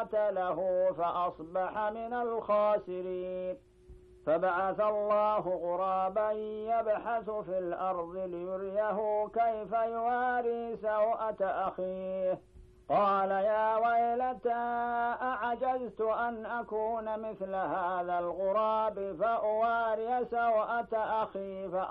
فقتله فأصبح من الخاسرين. فبعث الله غرابا يبحث في الأرض ليريه كيف يواري سوءة أخيه قال يا ويلتى أعجزت أن أكون مثل هذا الغراب فأواري سوءة أخي